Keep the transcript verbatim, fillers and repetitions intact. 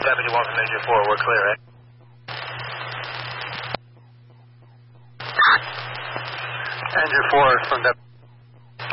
Deputy one from Danger four, we're clear, eh? Danger four from Deputy